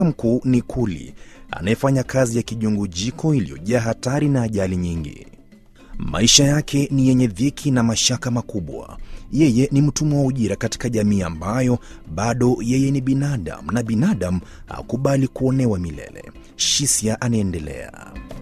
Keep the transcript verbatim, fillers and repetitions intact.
Mkuu ni kuli anayefanya kazi ya kijungujiko iliyojaa hatari na ajali nyingi. Maisha yake ni yenye dhiki na mashaka makubwa. Yeye ni mtumwa wa ujira katika jamii ambayo bado yeye ni binadamu na binadamu hakubali kuonewa milele. Shisia anaendelea.